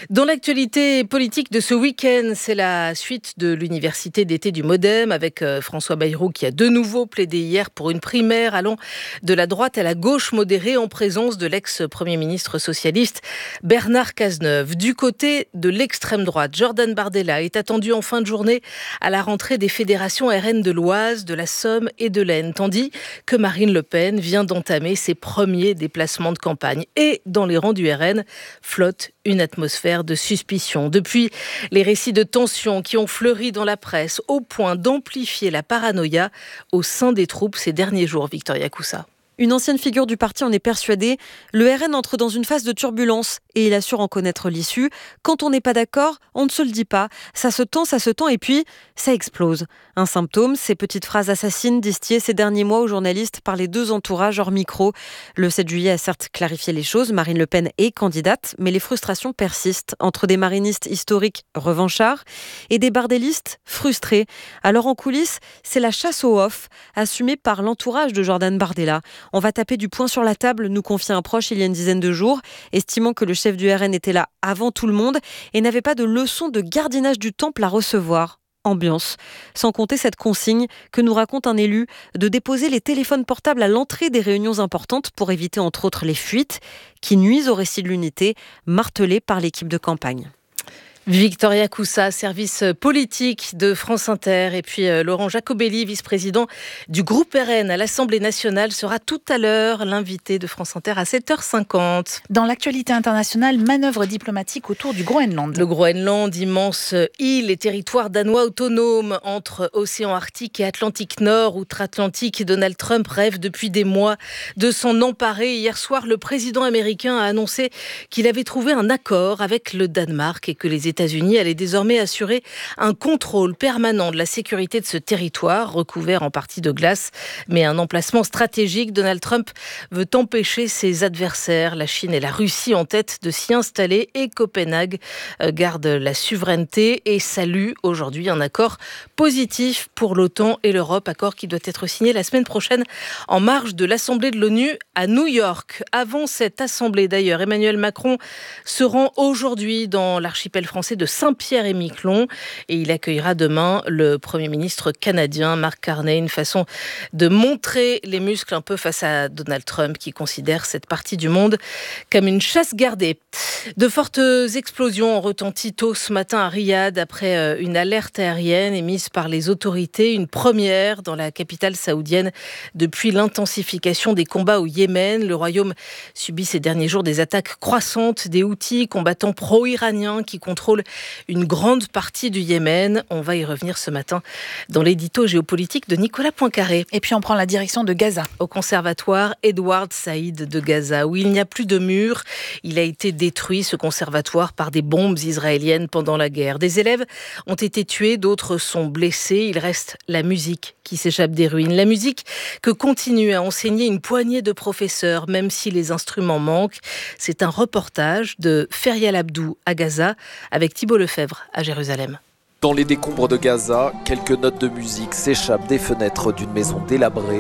Dans l'actualité politique de ce week-end, c'est la suite de l'université d'été du Modem avec François Bayrou qui a de nouveau plaidé hier pour une primaire allant de la droite à la gauche modérée en présence de l'ex-premier ministre socialiste Bernard Cazeneuve. Du côté de l'extrême droite, Jordan Bardella est attendu en fin de journée à la rentrée des fédérations RN de l'Oise, de la Somme et de l'Aisne, tandis que Marine Le Pen vient d'entamer ses premiers déplacements de campagne. Et dans les rangs du RN, flotte une atmosphère de suspicion. Depuis les récits de tensions qui ont fleuri dans la presse au point d'amplifier la paranoïa au sein des troupes ces derniers jours, Victoria Coussa. Une ancienne figure du parti en est persuadée. Le RN entre dans une phase de turbulence et il assure en connaître l'issue. Quand on n'est pas d'accord, on ne se le dit pas. Ça se tend et puis ça explose. Un symptôme, ces petites phrases assassines distillées ces derniers mois aux journalistes par les deux entourages hors micro. Le 7 juillet a certes clarifié les choses. Marine Le Pen est candidate, mais les frustrations persistent entre des marinistes historiques revanchards et des bardellistes frustrés. Alors en coulisses, c'est la chasse au off assumée par l'entourage de Jordan Bardella. On va taper du poing sur la table, nous confie un proche il y a une dizaine de jours, estimant que le chef du RN était là avant tout le monde et n'avait pas de leçon de gardiennage du temple à recevoir. Ambiance. Sans compter cette consigne que nous raconte un élu de déposer les téléphones portables à l'entrée des réunions importantes pour éviter entre autres les fuites qui nuisent au récit de l'unité, martelé par l'équipe de campagne. Victoria Coussa, service politique de France Inter. Et puis Laurent Jacobelli, vice-président du groupe RN à l'Assemblée nationale, sera tout à l'heure l'invité de France Inter à 7h50. Dans l'actualité internationale, manœuvre diplomatique autour du Groenland. Le Groenland, immense île et territoire danois autonome entre océan Arctique et Atlantique Nord, outre-Atlantique. Donald Trump rêve depuis des mois de s'en emparer. Hier soir, le président américain a annoncé qu'il avait trouvé un accord avec le Danemark et que les États-Unis allaient désormais assurer un contrôle permanent de la sécurité de ce territoire, recouvert en partie de glace, mais un emplacement stratégique. Donald Trump veut empêcher ses adversaires, la Chine et la Russie en tête, de s'y installer, et Copenhague garde la souveraineté et salue aujourd'hui un accord positif pour l'OTAN et l'Europe, accord qui doit être signé la semaine prochaine en marge de l'Assemblée de l'ONU à New York. Avant cette assemblée d'ailleurs, Emmanuel Macron se rend aujourd'hui dans l'archipel français de Saint-Pierre-et-Miquelon et il accueillera demain le Premier ministre canadien Mark Carney, une façon de montrer les muscles un peu face à Donald Trump qui considère cette partie du monde comme une chasse gardée. De fortes explosions ont retenti tôt ce matin à Riyad après une alerte aérienne émise par les autorités, une première dans la capitale saoudienne depuis l'intensification des combats au Yémen. Le royaume subit ces derniers jours des attaques croissantes des Houthis, combattants pro-iraniens qui contrôlent une grande partie du Yémen. On va y revenir ce matin dans l'édito géopolitique de Nicolas Poincaré. Et puis on prend la direction de Gaza. Au conservatoire Edward Said de Gaza, où il n'y a plus de mur. Il a été détruit, ce conservatoire, par des bombes israéliennes pendant la guerre. Des élèves ont été tués, d'autres sont blessés. Il reste la musique qui s'échappe des ruines. La musique que continue à enseigner une poignée de professeurs, même si les instruments manquent. C'est un reportage de Ferial Abdou à Gaza, avec Thibault Lefebvre à Jérusalem. Dans les décombres de Gaza, quelques notes de musique s'échappent des fenêtres d'une maison délabrée.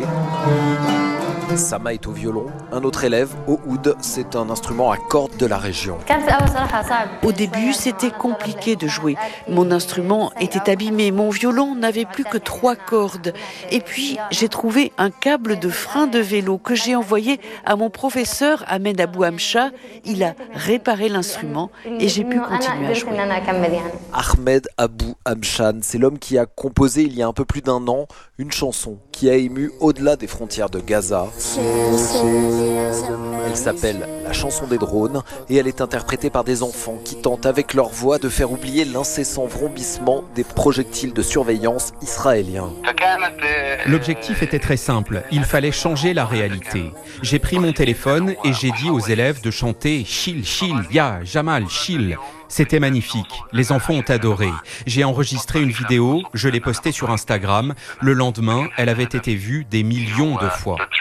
Sama est au violon, un autre élève au oud, c'est un instrument à cordes de la région. Au début, c'était compliqué de jouer. Mon instrument était abîmé, mon violon n'avait plus que 3 cordes. Et puis, j'ai trouvé un câble de frein de vélo que j'ai envoyé à mon professeur Ahmed Abou Amcha. Il a réparé l'instrument et j'ai pu continuer à jouer. Ahmed Abou Amchan, c'est l'homme qui a composé il y a un peu plus d'1 an une chanson qui a ému au-delà des frontières de Gaza. Elle s'appelle La chanson des drones et elle est interprétée par des enfants qui tentent avec leur voix de faire oublier l'incessant vrombissement des projectiles de surveillance israéliens. L'objectif était très simple, il fallait changer la réalité. J'ai pris mon téléphone et j'ai dit aux élèves de chanter « Chil, chil, ya, Jamal, chil ». C'était magnifique, les enfants ont adoré. J'ai enregistré une vidéo, je l'ai postée sur Instagram. Le lendemain, elle avait été vue des millions de fois.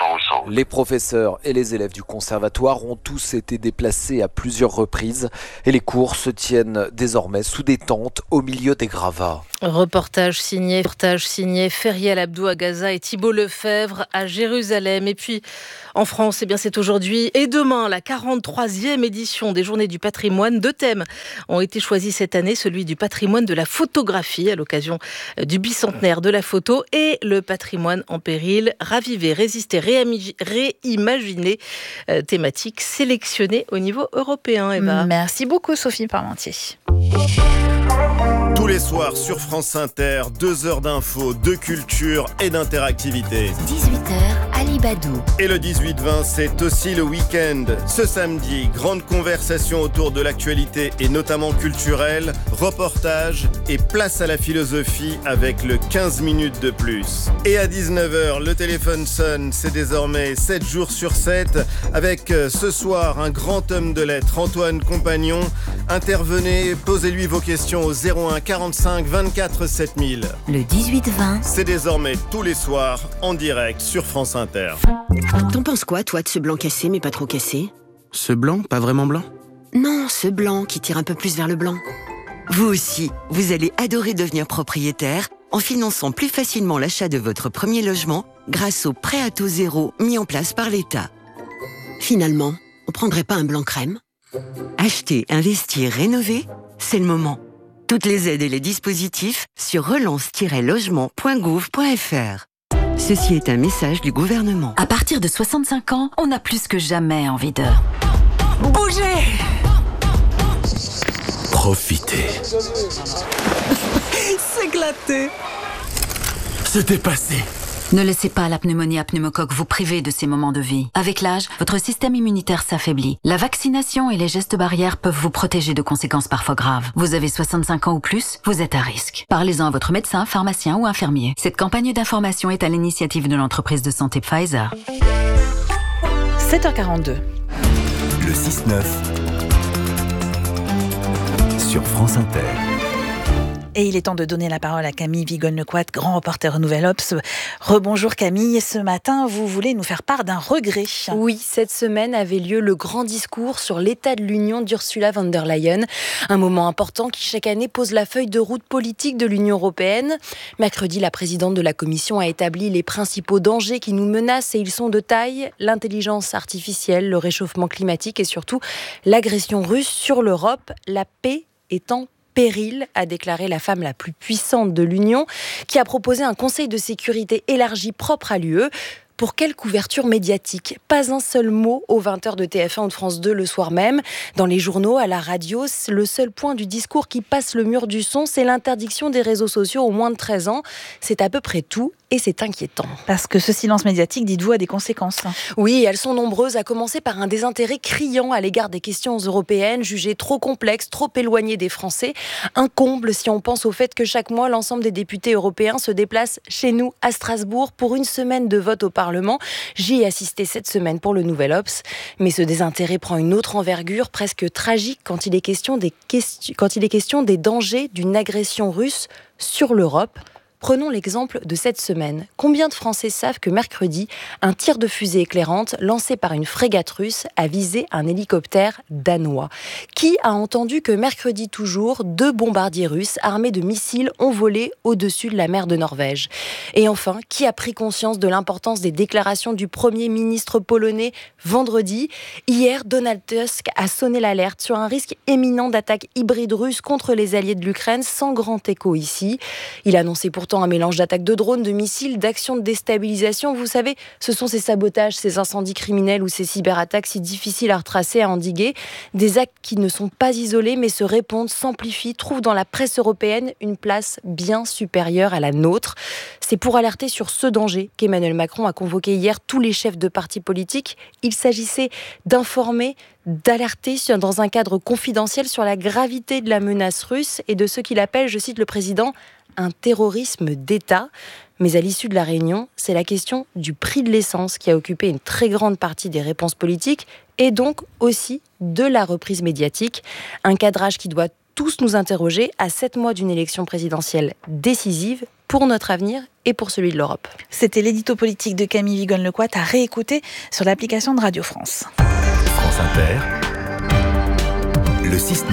Les professeurs et les élèves du conservatoire ont tous été déplacés à plusieurs reprises et les cours se tiennent désormais sous des tentes au milieu des gravats. Reportage signé Ferial Abdou à Gaza et Thibault Lefebvre à Jérusalem. Et puis en France, c'est aujourd'hui et demain la 43e édition des Journées du patrimoine. 2 thèmes ont été choisis cette année, celui du patrimoine de la photographie à l'occasion du bicentenaire de la photo et le patrimoine en péril, raviver, résister, réimaginer, thématique sélectionnée au niveau européen. Eva. Merci beaucoup Sophie Parmentier. Tous les soirs sur France Inter, 2 heures d'infos, de culture et d'interactivité. 18h, Ali Badou. Et le 18-20, c'est aussi le week-end. Ce samedi, grande conversation autour de l'actualité et notamment culturelle, reportage et place à la philosophie avec le 15 minutes de plus. Et à 19h, le téléphone sonne, c'est désormais 7 jours sur 7 avec ce soir un grand homme de lettres, Antoine Compagnon. Intervenez, posez-lui vos questions au 01 45 24 7000. Le 18-20. C'est désormais tous les soirs en direct sur France Inter. T'en penses quoi, toi, de ce blanc cassé, mais pas trop cassé ? Ce blanc, pas vraiment blanc ? Non, ce blanc qui tire un peu plus vers le blanc. Vous aussi, vous allez adorer devenir propriétaire en finançant plus facilement l'achat de votre premier logement grâce au prêt à taux zéro mis en place par l'État. Finalement, on prendrait pas un blanc crème ? Acheter, investir, rénover, c'est le moment. Toutes les aides et les dispositifs sur relance-logement.gouv.fr. Ceci est un message du gouvernement. À partir de 65 ans, on a plus que jamais envie de bouger. Profitez. S'éclater. Se dépasser. Ne laissez pas la pneumonie à pneumocoque vous priver de ces moments de vie. Avec l'âge, votre système immunitaire s'affaiblit. La vaccination et les gestes barrières peuvent vous protéger de conséquences parfois graves. Vous avez 65 ans ou plus, vous êtes à risque. Parlez-en à votre médecin, pharmacien ou infirmier. Cette campagne d'information est à l'initiative de l'entreprise de santé Pfizer. 7h42. Le 6-9 sur France Inter. Et il est temps de donner la parole à Camille Vigonne-Lecoat, grand reporter au Nouvel Obs. Rebonjour Camille, ce matin vous voulez nous faire part d'un regret. Oui, cette semaine avait lieu le grand discours sur l'état de l'Union d'Ursula von der Leyen. Un moment important qui chaque année pose la feuille de route politique de l'Union européenne. Mercredi, la présidente de la Commission a établi les principaux dangers qui nous menacent et ils sont de taille. L'intelligence artificielle, le réchauffement climatique et surtout l'agression russe sur l'Europe. La paix étant péril, a déclaré la femme la plus puissante de l'Union, qui a proposé un conseil de sécurité élargi propre à l'UE. Pour quelle couverture médiatique ? Pas un seul mot aux 20h de TF1 ou de France 2 le soir même. Dans les journaux, à la radio, le seul point du discours qui passe le mur du son, c'est l'interdiction des réseaux sociaux aux moins de 13 ans. C'est à peu près tout et c'est inquiétant. Parce que ce silence médiatique, dites-vous, a des conséquences. Oui, elles sont nombreuses, à commencer par un désintérêt criant à l'égard des questions européennes, jugées trop complexes, trop éloignées des Français. Un comble si on pense au fait que chaque mois, l'ensemble des députés européens se déplacent chez nous, à Strasbourg, pour une semaine de vote au Parlement. J'y ai assisté cette semaine pour le Nouvel Obs. Mais ce désintérêt prend une autre envergure, presque tragique, quand il est question des dangers d'une agression russe sur l'Europe. Prenons l'exemple de cette semaine. Combien de Français savent que mercredi, un tir de fusée éclairante lancé par une frégate russe a visé un hélicoptère danois ? Qui a entendu que mercredi toujours, 2 bombardiers russes armés de missiles ont volé au-dessus de la mer de Norvège ? Et enfin, qui a pris conscience de l'importance des déclarations du Premier ministre polonais vendredi ? Hier, Donald Tusk a sonné l'alerte sur un risque imminent d'attaque hybride russe contre les alliés de l'Ukraine, sans grand écho ici. Il a annoncé pourtant un mélange d'attaques de drones, de missiles, d'actions de déstabilisation. Vous savez, ce sont ces sabotages, ces incendies criminels ou ces cyberattaques si difficiles à retracer, à endiguer. Des actes qui ne sont pas isolés mais se répondent, s'amplifient, trouvent dans la presse européenne une place bien supérieure à la nôtre. C'est pour alerter sur ce danger qu'Emmanuel Macron a convoqué hier tous les chefs de partis politiques. Il s'agissait d'informer, d'alerter dans un cadre confidentiel sur la gravité de la menace russe et de ce qu'il appelle, je cite le président, un terrorisme d'État. Mais à l'issue de la réunion, c'est la question du prix de l'essence qui a occupé une très grande partie des réponses politiques et donc aussi de la reprise médiatique. Un cadrage qui doit tous nous interroger à 7 mois d'une élection présidentielle décisive pour notre avenir et pour celui de l'Europe. C'était l'édito politique de Camille Vigonne-Lecoit à réécouter sur l'application de Radio France. France Inter, le 6-9.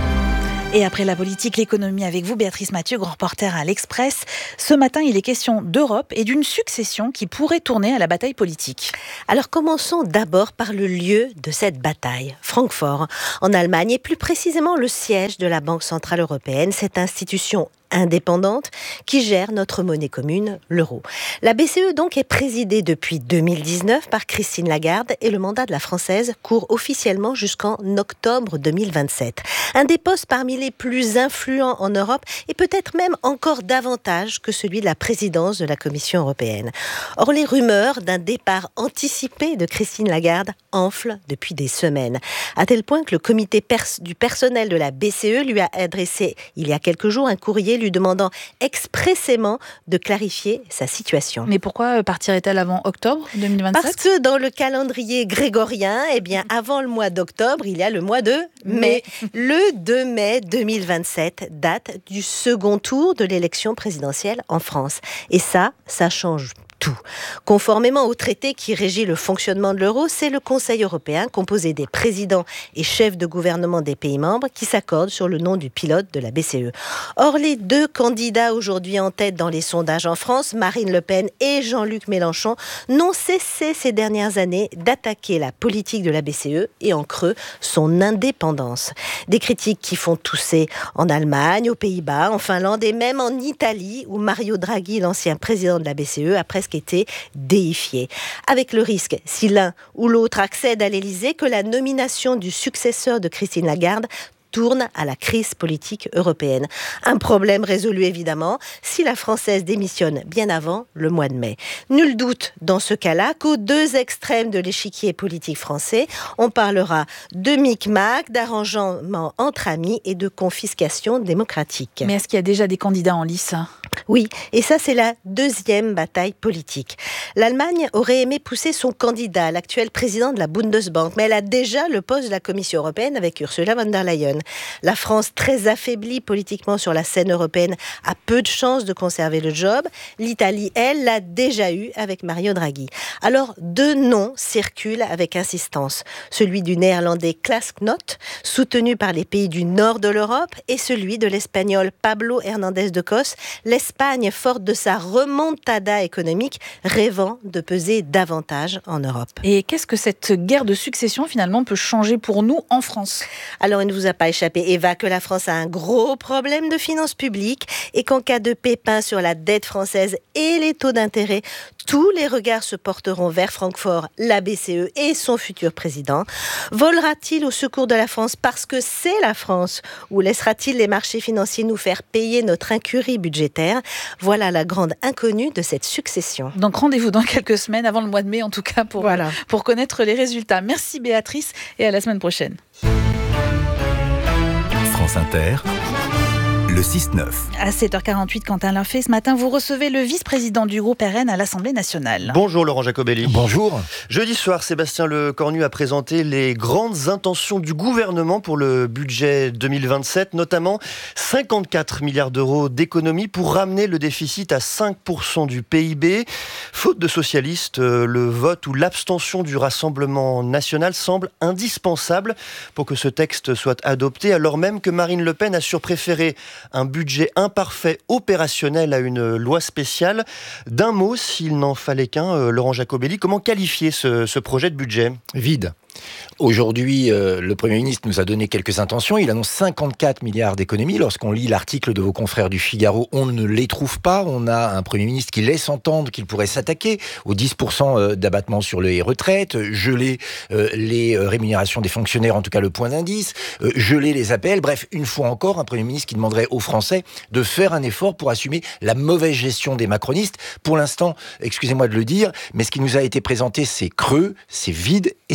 Et après la politique, l'économie avec vous, Béatrice Mathieu, grand reporter à l'Express. Ce matin, il est question d'Europe et d'une succession qui pourrait tourner à la bataille politique. Alors commençons d'abord par le lieu de cette bataille, Francfort, en Allemagne, et plus précisément le siège de la Banque Centrale Européenne, cette institution indépendante qui gère notre monnaie commune, l'euro. La BCE donc est présidée depuis 2019 par Christine Lagarde et le mandat de la Française court officiellement jusqu'en octobre 2027. Un des postes parmi les plus influents en Europe et peut-être même encore davantage que celui de la présidence de la Commission européenne. Or, les rumeurs d'un départ anticipé de Christine Lagarde enflent depuis des semaines, à tel point que le comité du personnel de la BCE lui a adressé il y a quelques jours un courrier lui demandant expressément de clarifier sa situation. Mais pourquoi partirait-elle avant octobre 2027 ? Parce que dans le calendrier grégorien, avant le mois d'octobre, il y a le mois de mai. Le 2 mai 2027, date du second tour de l'élection présidentielle en France. Et ça change tout. Conformément au traité qui régit le fonctionnement de l'euro, c'est le Conseil européen, composé des présidents et chefs de gouvernement des pays membres, qui s'accordent sur le nom du pilote de la BCE. Or, les deux candidats aujourd'hui en tête dans les sondages en France, Marine Le Pen et Jean-Luc Mélenchon, n'ont cessé ces dernières années d'attaquer la politique de la BCE et en creux son indépendance. Des critiques qui font tousser en Allemagne, aux Pays-Bas, en Finlande et même en Italie, où Mario Draghi, l'ancien président de la BCE, a presque été déifié. Avec le risque, si l'un ou l'autre accède à l'Élysée, que la nomination du successeur de Christine Lagarde tourne à la crise politique européenne. Un problème résolu évidemment si la Française démissionne bien avant le mois de mai. Nul doute dans ce cas-là qu'aux deux extrêmes de l'échiquier politique français, on parlera de micmac, d'arrangement entre amis et de confiscation démocratique. Mais est-ce qu'il y a déjà des candidats en lice ? Oui, et ça c'est la deuxième bataille politique. L'Allemagne aurait aimé pousser son candidat, l'actuel président de la Bundesbank, mais elle a déjà le poste de la Commission européenne avec Ursula von der Leyen. La France, très affaiblie politiquement sur la scène européenne, a peu de chances de conserver le job. L'Italie, elle, l'a déjà eu avec Mario Draghi. Alors, deux noms circulent avec insistance. Celui du néerlandais Klaas Knot, soutenu par les pays du nord de l'Europe, et celui de l'espagnol Pablo Hernández de Cos, l'Espagne, forte de sa remontada économique, rêvant de peser davantage en Europe. Et qu'est-ce que cette guerre de succession, finalement, peut changer pour nous en France ? Alors, il ne vous a pas échappé, Eva, que la France a un gros problème de finances publiques et qu'en cas de pépin sur la dette française et les taux d'intérêt, tous les regards se porteront vers Francfort, la BCE et son futur président. Volera-t-il au secours de la France parce que c'est la France, ou laissera-t-il les marchés financiers nous faire payer notre incurie budgétaire ? Voilà la grande inconnue de cette succession. Donc rendez-vous dans quelques semaines, avant le mois de mai en tout cas, pour connaître les résultats. Merci Béatrice et à la semaine prochaine. France Inter, le 6-9. À 7h48, Quentin Lafay, ce matin, vous recevez le vice-président du groupe RN à l'Assemblée nationale. Bonjour Laurent Jacobelli. Bonjour. Jeudi soir, Sébastien Lecornu a présenté les grandes intentions du gouvernement pour le budget 2027, notamment 54 milliards d'euros d'économies pour ramener le déficit à 5% du PIB. Faute de socialistes, le vote ou l'abstention du Rassemblement national semble indispensable pour que ce texte soit adopté, alors même que Marine Le Pen a surpréféré un budget imparfait opérationnel à une loi spéciale. D'un mot, s'il n'en fallait qu'un, Laurent Jacobelli, comment qualifier ce projet de budget ? Vide. Aujourd'hui, le Premier ministre nous a donné quelques intentions. Il annonce 54 milliards d'économies. Lorsqu'on lit l'article de vos confrères du Figaro, on ne les trouve pas. On a un Premier ministre qui laisse entendre qu'il pourrait s'attaquer aux 10% d'abattement sur les retraites, geler les rémunérations des fonctionnaires, en tout cas le point d'indice, geler les APL. Bref, une fois encore, un Premier ministre qui demanderait aux Français de faire un effort pour assumer la mauvaise gestion des macronistes. Pour l'instant, excusez-moi de le dire, mais ce qui nous a été présenté, c'est creux, c'est vide et c'est même probablement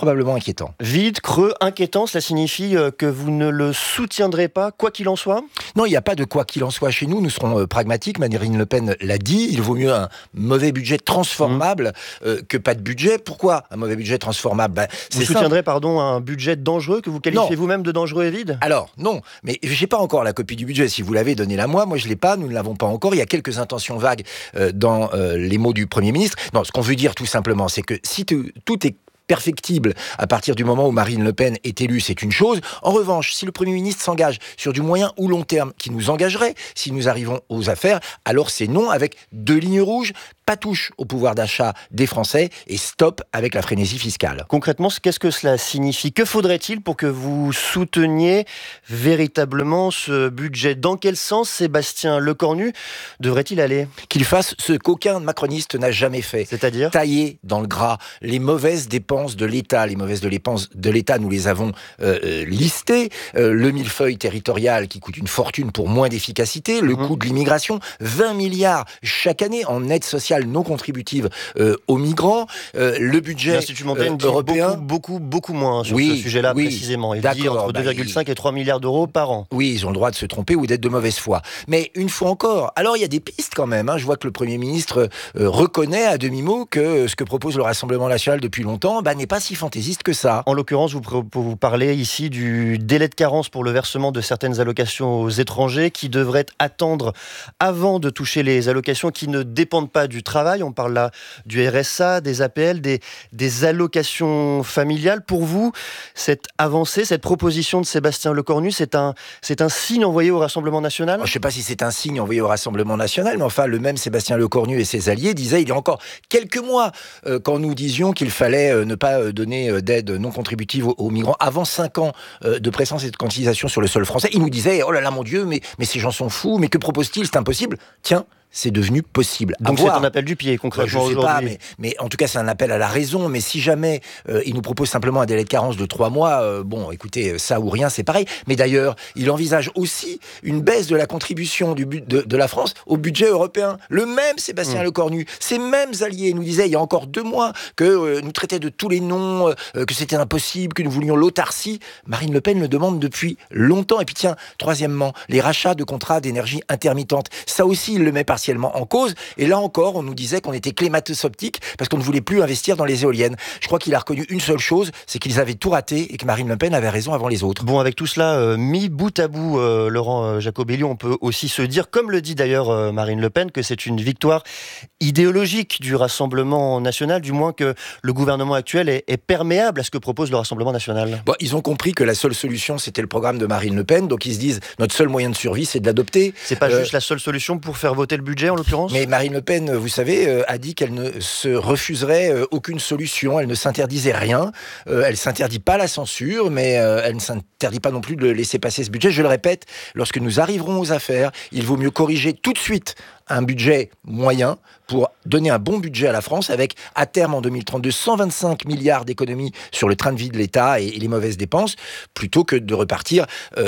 probablement inquiétant. Vide, creux, inquiétant, cela signifie que vous ne le soutiendrez pas, quoi qu'il en soit ? Non, il n'y a pas de quoi qu'il en soit chez nous. Nous serons pragmatiques. Marine Le Pen l'a dit. Il vaut mieux un mauvais budget transformable que pas de budget. Pourquoi un mauvais budget transformable ? Vous soutiendrez, un budget dangereux que vous qualifiez vous-même de dangereux et vide ? Alors, non. Mais j'ai pas encore la copie du budget. Si vous l'avez, donnez-la moi. Moi, je l'ai pas. Nous ne l'avons pas encore. Il y a quelques intentions vagues dans les mots du Premier ministre. Non, ce qu'on veut dire tout simplement, c'est que si tout est perfectible à partir du moment où Marine Le Pen est élue, c'est une chose. En revanche, si le Premier ministre s'engage sur du moyen ou long terme qui nous engagerait, si nous arrivons aux affaires, alors c'est non avec 2 lignes rouges, pas touche au pouvoir d'achat des Français et stop avec la frénésie fiscale. Concrètement, qu'est-ce que cela signifie ? Que faudrait-il pour que vous souteniez véritablement ce budget ? Dans quel sens Sébastien Lecornu devrait-il aller ? Qu'il fasse ce qu'aucun macroniste n'a jamais fait. C'est-à-dire ? Tailler dans le gras les mauvaises dépenses de l'État. Les mauvaises dépenses de l'État, nous les avons listées. Le millefeuille territorial qui coûte une fortune pour moins d'efficacité. Le coût de l'immigration, 20 milliards chaque année en aide sociale non contributive aux migrants. Le budget l'Institut Montaigne européen... dit beaucoup moins sur ce sujet-là précisément. Il dit entre 2,5 et 3 milliards d'euros par an. Oui, ils ont le droit de se tromper ou d'être de mauvaise foi. Mais une fois encore, alors il y a des pistes quand même. Je vois que le Premier ministre reconnaît à demi-mot que ce que propose le Rassemblement national depuis longtemps n'est pas si fantaisiste que ça. En l'occurrence, vous parlez ici du délai de carence pour le versement de certaines allocations aux étrangers qui devraient attendre avant de toucher les allocations qui ne dépendent pas du travail. On parle là du RSA, des APL, des allocations familiales. Pour vous, cette avancée, cette proposition de Sébastien Lecornu, c'est un signe envoyé au Rassemblement national ? Je ne sais pas si c'est un signe envoyé au Rassemblement national, mais enfin, le même Sébastien Lecornu et ses alliés disaient il y a encore quelques mois, quand nous disions qu'il fallait ne pas donner d'aide non contributive aux migrants avant 5 ans de présence et de quantitisation sur le sol français. Ils nous disaient oh là là mon Dieu, mais ces gens sont fous, mais que propose-t-il ? C'est impossible. Tiens, c'est devenu possible. Donc c'est un appel du pied concrètement aujourd'hui. Je ne sais pas, mais en tout cas c'est un appel à la raison. Mais si jamais il nous propose simplement un délai de carence de 3 mois, bon écoutez, ça ou rien c'est pareil. Mais d'ailleurs, il envisage aussi une baisse de la contribution de la France au budget européen. Le même Sébastien Lecornu, ces mêmes alliés nous disaient il y a encore 2 mois que nous traitaient de tous les noms, que c'était impossible, que nous voulions l'autarcie. Marine Le Pen le demande depuis longtemps. Et puis tiens, troisièmement, les rachats de contrats d'énergie intermittente. Ça aussi, il le met partiellement en cause. Et là encore, on nous disait qu'on était climato-sceptique parce qu'on ne voulait plus investir dans les éoliennes. Je crois qu'il a reconnu une seule chose, c'est qu'ils avaient tout raté et que Marine Le Pen avait raison avant les autres. Bon, avec tout cela mis bout à bout, Laurent Jacobelli, on peut aussi se dire, comme le dit d'ailleurs Marine Le Pen, que c'est une victoire idéologique du Rassemblement national, du moins que le gouvernement actuel est perméable à ce que propose le Rassemblement national. Bon, ils ont compris que la seule solution, c'était le programme de Marine Le Pen, donc ils se disent, notre seul moyen de survie, c'est de l'adopter. C'est pas juste la seule solution pour faire voter le budget, en l'occurrence ? Mais Marine Le Pen, vous savez, a dit qu'elle ne se refuserait aucune solution, elle ne s'interdisait rien, elle ne s'interdit pas la censure, mais elle ne s'interdit pas non plus de laisser passer ce budget. Je le répète, lorsque nous arriverons aux affaires, il vaut mieux corriger tout de suite un budget moyen pour donner un bon budget à la France avec, à terme en 2032, 125 milliards d'économies sur le train de vie de l'État et les mauvaises dépenses, plutôt que de repartir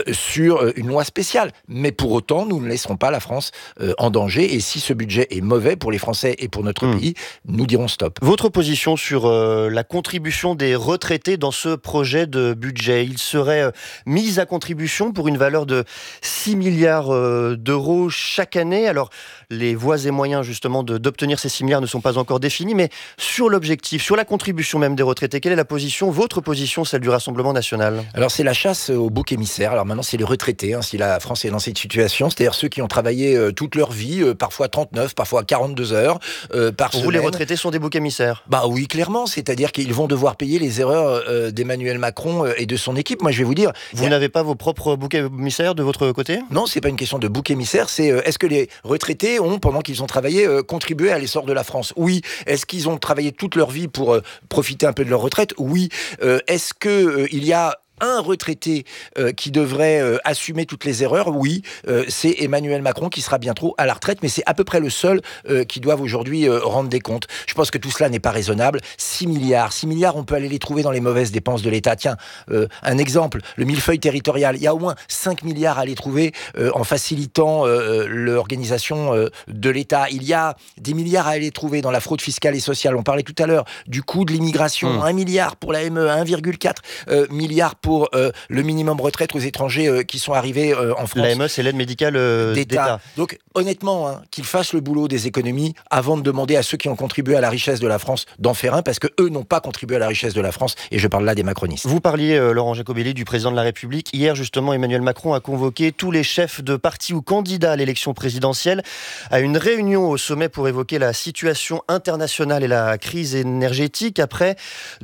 sur une loi spéciale. Mais pour autant, nous ne laisserons pas la France en danger. Et si ce budget est mauvais pour les Français et pour notre pays, nous dirons stop. Votre position sur la contribution des retraités dans ce projet de budget, il serait mis à contribution pour une valeur de 6 milliards d'euros chaque année. Alors, les voies et moyens justement d'obtenir ces 6 milliards ne sont pas encore définis, mais sur l'objectif, sur la contribution même des retraités, quelle est la position, votre position, celle du Rassemblement national ? Alors c'est la chasse au bouc émissaire. Alors maintenant c'est les retraités, si la France est dans cette situation, c'est-à-dire ceux qui ont travaillé toute leur vie, parfois 39, parfois 42 heures par semaine. Pour vous, les retraités sont des boucs émissaires ? Bah oui, clairement, c'est-à-dire qu'ils vont devoir payer les erreurs d'Emmanuel Macron et de son équipe. Moi je vais vous dire... Vous n'avez pas vos propres boucs émissaires de votre côté ? Non, c'est pas une question de bouc émissaire, c'est est-ce que les retraités ont, pendant qu'ils ont travaillé, contribué à l'essor de la France ? Oui. Est-ce qu'ils ont travaillé toute leur vie pour profiter un peu de leur retraite ? Oui. Est-ce qu'il y a un retraité qui devrait assumer toutes les erreurs, oui, c'est Emmanuel Macron qui sera bientôt à la retraite, mais c'est à peu près le seul qui doit aujourd'hui rendre des comptes. Je pense que tout cela n'est pas raisonnable. 6 milliards, on peut aller les trouver dans les mauvaises dépenses de l'État. Tiens, un exemple, le millefeuille territorial, il y a au moins 5 milliards à les trouver en facilitant l'organisation de l'État. Il y a des milliards à aller trouver dans la fraude fiscale et sociale. On parlait tout à l'heure du coût de l'immigration, 1 milliard pour la ME, 1,4 milliard pour le minimum retraite aux étrangers qui sont arrivés en France. La ME, c'est l'aide médicale d'État. Donc, honnêtement, qu'ils fassent le boulot des économies avant de demander à ceux qui ont contribué à la richesse de la France d'en faire un, parce qu'eux n'ont pas contribué à la richesse de la France, et je parle là des macronistes. Vous parliez, Laurent Jacobelli, du président de la République. Hier, justement, Emmanuel Macron a convoqué tous les chefs de partis ou candidats à l'élection présidentielle à une réunion au sommet pour évoquer la situation internationale et la crise énergétique. Après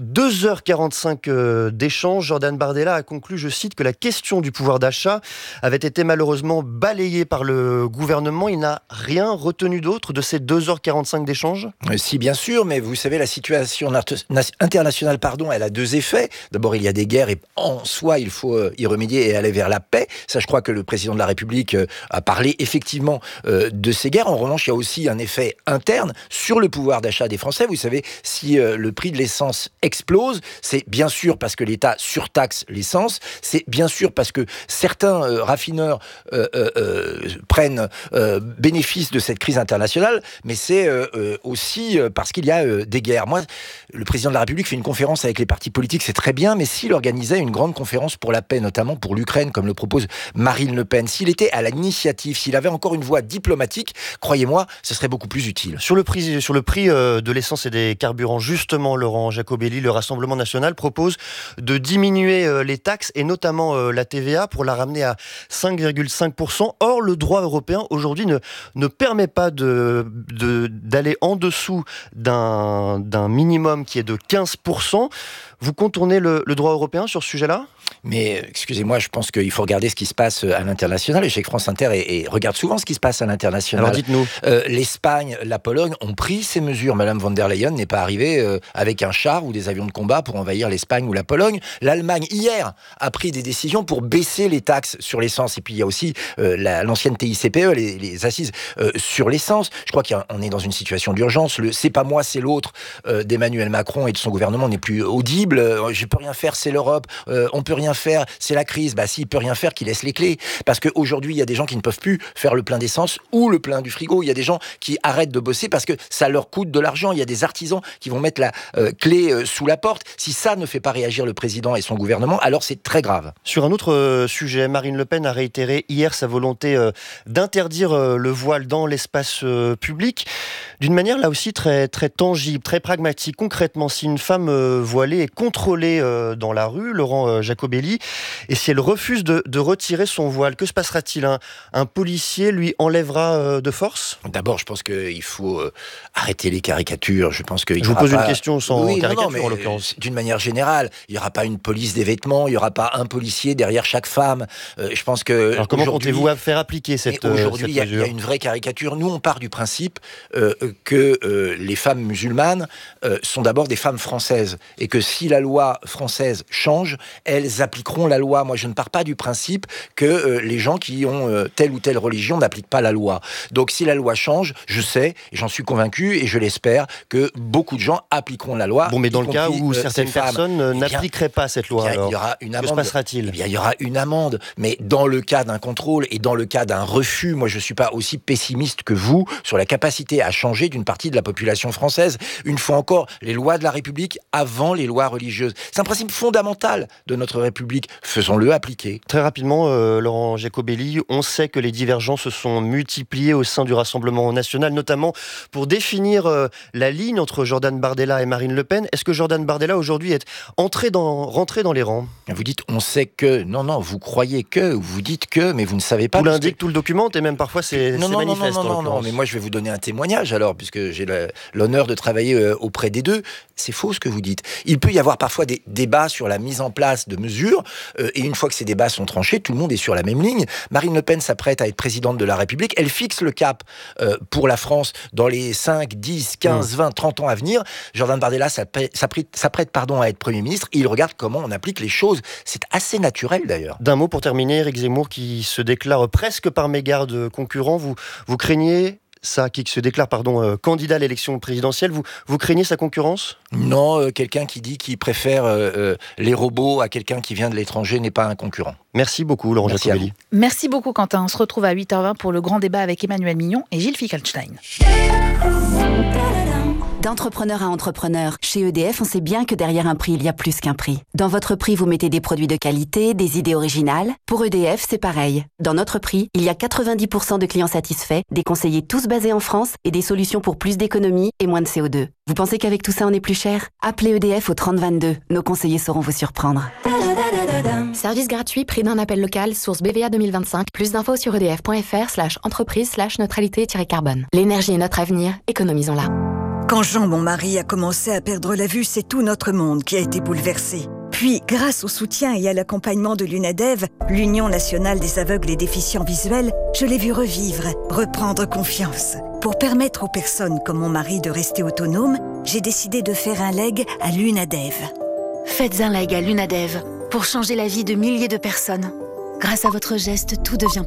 2h45 d'échanges, Jordan Bardella a conclu, je cite, que la question du pouvoir d'achat avait été malheureusement balayée par le gouvernement. Il n'a rien retenu d'autre de ces 2h45 d'échanges ? Si, bien sûr, mais vous savez, la situation internationale, elle a deux effets. D'abord, il y a des guerres et en soi, il faut y remédier et aller vers la paix. Ça, je crois que le président de la République a parlé effectivement de ces guerres. En revanche, il y a aussi un effet interne sur le pouvoir d'achat des Français. Vous savez, si le prix de l'essence explose, c'est bien sûr parce que l'État surtaxe l'essence, c'est bien sûr parce que certains raffineurs prennent bénéfice de cette crise internationale, mais c'est aussi parce qu'il y a des guerres. Moi, le président de la République fait une conférence avec les partis politiques, c'est très bien, mais s'il organisait une grande conférence pour la paix, notamment pour l'Ukraine, comme le propose Marine Le Pen, s'il était à l'initiative, s'il avait encore une voix diplomatique, croyez-moi, ce serait beaucoup plus utile. Sur le prix de l'essence et des carburants, justement, Laurent Jacobelli, le Rassemblement national propose de diminuer les taxes et notamment la TVA pour la ramener à 5,5%. Or, le droit européen aujourd'hui ne permet pas d'aller en dessous d'un minimum qui est de 15%. Vous contournez le droit européen sur ce sujet-là ? Mais excusez-moi, je pense qu'il faut regarder ce qui se passe à l'international. Et je sais que France Inter regarde souvent ce qui se passe à l'international. Alors dites-nous. L'Espagne, la Pologne ont pris ces mesures. Madame von der Leyen n'est pas arrivée avec un char ou des avions de combat pour envahir l'Espagne ou la Pologne. L'Allemagne, hier, a pris des décisions pour baisser les taxes sur l'essence. Et puis il y a aussi l'ancienne TICPE, les assises sur l'essence. Je crois qu'on est dans une situation d'urgence. Le « c'est pas moi, c'est l'autre » d'Emmanuel Macron et de son gouvernement n'est plus audible. Je peux rien faire, c'est l'Europe. On peut rien faire, c'est la crise. Bah s'il peut rien faire, qu'il laisse les clés. Parce qu'aujourd'hui, il y a des gens qui ne peuvent plus faire le plein d'essence ou le plein du frigo. Il y a des gens qui arrêtent de bosser parce que ça leur coûte de l'argent. Il y a des artisans qui vont mettre la clé sous la porte. Si ça ne fait pas réagir le président et son gouvernement, alors c'est très grave. Sur un autre sujet, Marine Le Pen a réitéré hier sa volonté d'interdire le voile dans l'espace public d'une manière là aussi très, très tangible, très pragmatique. Concrètement, si une femme voilée est contrôlée dans la rue, Laurent Jacobelli, et si elle refuse de retirer son voile, que se passera-t-il ? Un policier lui enlèvera de force ? D'abord, je pense qu'il faut arrêter les caricatures. Je pense qu'il Je vous pose une question sans caricature, en l'occurrence. D'une manière générale, il n'y aura pas une police des vêtements, il n'y aura pas un policier derrière chaque femme. Je pense que... Alors comment comptez-vous faire appliquer cette mesure ? Aujourd'hui, il y a une vraie caricature. Nous, on part du principe que les femmes musulmanes sont d'abord des femmes françaises et que si la loi française change, elles appliqueront la loi. Moi, je ne pars pas du principe que les gens qui ont telle ou telle religion n'appliquent pas la loi. Donc, si la loi change, je sais, et j'en suis convaincu, et je l'espère, que beaucoup de gens appliqueront la loi. Bon, mais dans le cas où certaines personnes n'appliqueraient pas cette loi, alors, il y aura une amende. Que se passera-t-il ? Il y aura une amende, mais dans le cas d'un contrôle et dans le cas d'un refus, moi, je ne suis pas aussi pessimiste que vous sur la capacité à changer d'une partie de la population française. Une fois encore, les lois de la République avant les lois religieuses. C'est un principe fondamental de notre République. Faisons-le appliquer. Très rapidement, Laurent Jacobelli, on sait que les divergences se sont multipliées au sein du Rassemblement national, notamment pour définir la ligne entre Jordan Bardella et Marine Le Pen. Est-ce que Jordan Bardella, aujourd'hui, est rentré dans les rangs ? Vous dites on sait que. Non, vous croyez que, vous dites que, mais vous ne savez pas. Tout l'indique, tout le documente, et même parfois c'est manifeste. Non, mais moi je vais vous donner un témoignage alors, puisque j'ai l'honneur de travailler auprès des deux. C'est faux ce que vous dites. Il peut y avoir parfois des débats sur la mise en place de mesures mesures. Et une fois que ces débats sont tranchés, tout le monde est sur la même ligne. Marine Le Pen s'apprête à être présidente de la République. Elle fixe le cap pour la France dans les 5, 10, 15, 20, 30 ans à venir. Jordan Bardella s'apprête à être Premier ministre. Et il regarde comment on applique les choses. C'est assez naturel d'ailleurs. D'un mot pour terminer, Éric Zemmour qui se déclare presque par mégarde concurrent. Vous craignez ça, qui se déclare candidat à l'élection présidentielle, vous craignez sa concurrence ? Non, quelqu'un qui dit qu'il préfère les robots à quelqu'un qui vient de l'étranger n'est pas un concurrent. Merci beaucoup, Laurent Jacobelli. Merci beaucoup, Quentin. On se retrouve à 8h20 pour le grand débat avec Emmanuel Mignon et Gilles Fickelstein. D'entrepreneur à entrepreneur, chez EDF, on sait bien que derrière un prix, il y a plus qu'un prix. Dans votre prix, vous mettez des produits de qualité, des idées originales. Pour EDF, c'est pareil. Dans notre prix, il y a 90% de clients satisfaits, des conseillers tous basés en France et des solutions pour plus d'économie et moins de CO2. Vous pensez qu'avec tout ça, on est plus cher ? Appelez EDF au 3022. Nos conseillers sauront vous surprendre. Service gratuit, prix d'un appel local, source BVA 2025. Plus d'infos sur edf.fr/entreprise/neutralité-carbone. L'énergie est notre avenir, économisons-la. Quand Jean, mon mari, a commencé à perdre la vue, c'est tout notre monde qui a été bouleversé. Puis, grâce au soutien et à l'accompagnement de l'UNADEV, l'Union nationale des aveugles et déficients visuels, je l'ai vu revivre, reprendre confiance. Pour permettre aux personnes comme mon mari de rester autonomes, j'ai décidé de faire un leg à l'UNADEV. Faites un leg à l'UNADEV pour changer la vie de milliers de personnes. Grâce à votre geste, tout devient